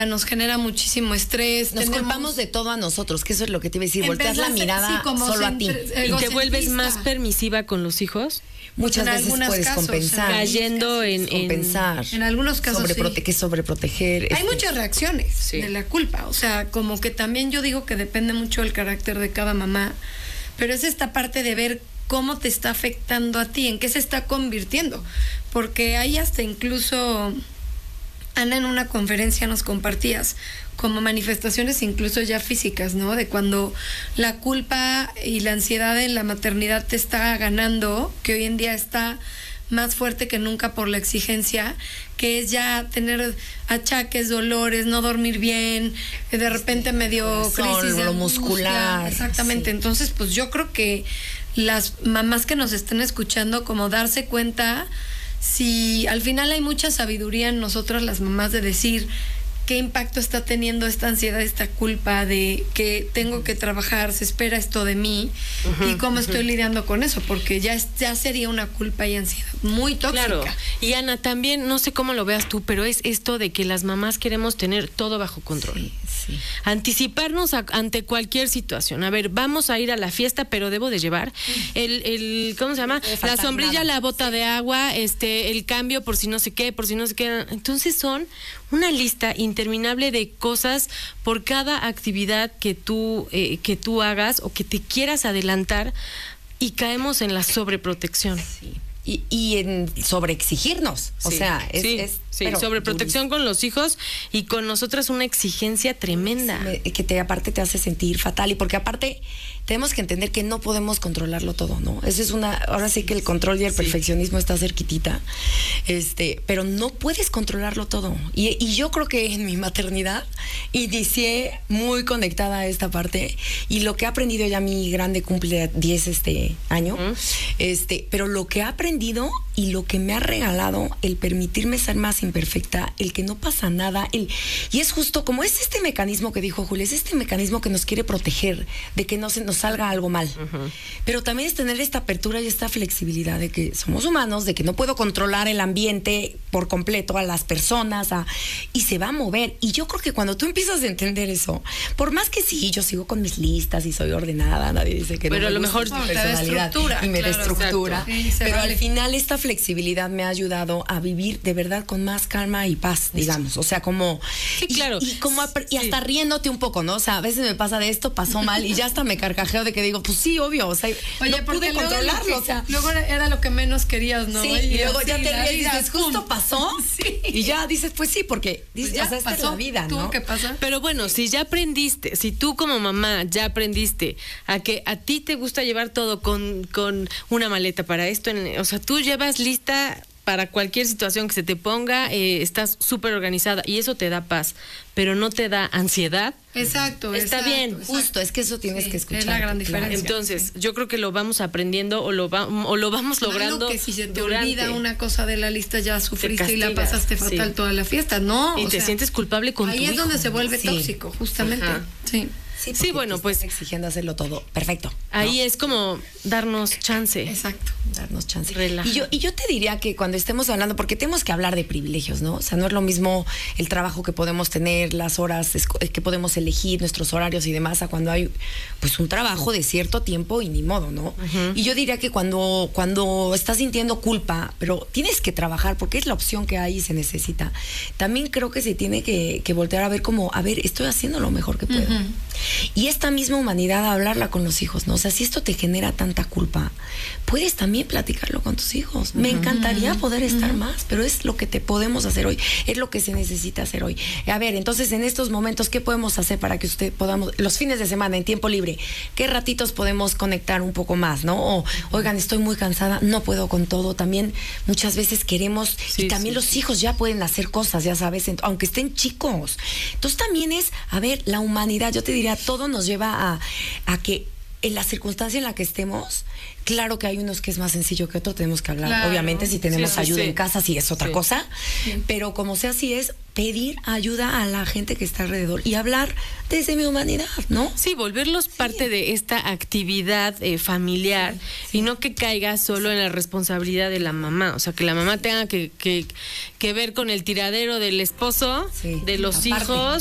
nos genera muchísimo estrés. Nos culpamos de todo a nosotros, que eso es lo que te iba a decir, volteas la mirada solo a ti. ¿Y te vuelves más permisiva con los hijos? Muchas veces puedes compensar. Cayendo en compensar. En algunos casos sobreproteger. Hay muchas reacciones de la culpa. O sea, como que también yo digo que depende mucho del carácter de cada mamá. Pero es esta parte de ver cómo te está afectando a ti, en qué se está convirtiendo. Porque hay hasta incluso... Ana, en una conferencia nos compartías como manifestaciones incluso ya físicas, ¿no? De cuando la culpa y la ansiedad en la maternidad te está ganando, que hoy en día está más fuerte que nunca por la exigencia, que es ya tener achaques, dolores, no dormir bien, de repente medio crisis de muscular. Exactamente. Sí. Entonces, pues yo creo que las mamás que nos estén escuchando, como darse cuenta... Si al final hay mucha sabiduría en nosotras las mamás de decir qué impacto está teniendo esta ansiedad, esta culpa de que tengo que trabajar, se espera esto de mí, y cómo estoy lidiando con eso, porque ya sería una culpa y ansiedad muy tóxica. Claro. Y Ana, también, no sé cómo lo veas tú, pero es esto de que las mamás queremos tener todo bajo control. Sí. Anticiparnos ante cualquier situación. A ver, vamos a ir a la fiesta, pero debo de llevar el ¿cómo se llama? La sombrilla, nada. La bota de agua, el cambio por si no sé qué. Entonces son una lista interminable de cosas por cada actividad que tú hagas o que te quieras adelantar, y caemos en la sobreprotección. Sí. Y en sobreexigirnos, o sea, sobreprotección con los hijos y con nosotras una exigencia tremenda. Que aparte te hace sentir fatal, y porque aparte tenemos que entender que no podemos controlarlo todo, ¿no? Eso es ahora sí que el control y el perfeccionismo está cerquitita, pero no puedes controlarlo todo. Y yo creo que en mi maternidad inicié muy conectada a esta parte, y lo que he aprendido, ya mi grande cumple 10 este año, pero lo que he aprendido y lo que me ha regalado el permitirme ser más imperfecta, el que no pasa nada, y es justo como es este mecanismo que dijo Julia, es este mecanismo que nos quiere proteger de que no se nos salga algo mal, pero también es tener esta apertura y esta flexibilidad de que somos humanos, de que no puedo controlar el ambiente por completo, a las personas, y se va a mover. Y yo creo que cuando tú empiezas a entender eso, por más que sí, yo sigo con mis listas y soy ordenada, nadie dice que pero no, a lo mejor mi personalidad y me destructura, pero al final esta flexibilidad me ha ayudado a vivir de verdad con más calma y paz, digamos, o sea, como sí, claro, y hasta riéndote un poco, ¿no? O sea, a veces me pasa de esto, pasó mal, y ya hasta me carcajeo de que digo, pues sí, obvio, o sea, no pude controlarlo, o sea, luego era lo que menos querías, ¿no? Sí, y luego ya te ríes y dices, justo pasó, y ya dices, pues sí, porque dices, ya o sea, esta es la vida, ¿no? Tuvo que pasar. Pero bueno, si ya aprendiste, si tú como mamá ya aprendiste a que a ti te gusta llevar todo con una maleta para esto, o sea, tú llevas lista para cualquier situación que se te ponga, estás súper organizada, y eso te da paz, pero no te da ansiedad. Exacto. Está bien. Justo, es que eso tienes que escuchar. Es la gran diferencia. Entonces, yo creo que lo vamos aprendiendo o lo vamos logrando. Que si se te olvida una cosa de la lista, ya sufriste y la pasaste fatal toda la fiesta, ¿no? Y te sientes culpable con tu hijo. Ahí es donde se vuelve tóxico, justamente. Ajá. Sí, bueno, pues exigiendo hacerlo todo perfecto. Ahí es como darnos chance. Exacto. Darnos chance. Relaja. Y yo te diría que cuando estemos hablando, porque tenemos que hablar de privilegios, ¿no? O sea, no es lo mismo el trabajo que podemos tener, las horas que podemos elegir, nuestros horarios y demás, a cuando hay pues un trabajo de cierto tiempo y ni modo, ¿no? Y yo diría que cuando estás sintiendo culpa, pero tienes que trabajar porque es la opción que hay y se necesita, también creo que se tiene que voltear a ver como, a ver, estoy haciendo lo mejor que puedo. Y esta misma humanidad, hablarla con los hijos, ¿no? O sea, si esto te genera tanta culpa, puedes también platicarlo con tus hijos. Me encantaría poder estar más, pero es lo que te podemos hacer hoy, es lo que se necesita hacer hoy. A ver, entonces en estos momentos, ¿qué podemos hacer para que los fines de semana, en tiempo libre, qué ratitos podemos conectar un poco más, ¿no? O, oigan, estoy muy cansada, no puedo con todo. También muchas veces queremos, y también los hijos ya pueden hacer cosas, ya sabes, aunque estén chicos. Entonces también es, a ver, la humanidad, yo te diría, todo nos lleva a que en la circunstancia en la que estemos, claro que hay unos que es más sencillo que otro, tenemos que hablar. Claro. Obviamente, si tenemos ayuda en casa, sí es otra Sí. cosa. Pero como sea, sí es pedir ayuda a la gente que está alrededor y hablar desde mi humanidad, ¿no? Sí, volverlos parte de esta actividad familiar y no que caiga solo en la responsabilidad de la mamá. O sea, que la mamá tenga que ver con el tiradero del esposo, Sí, de los aparte. hijos.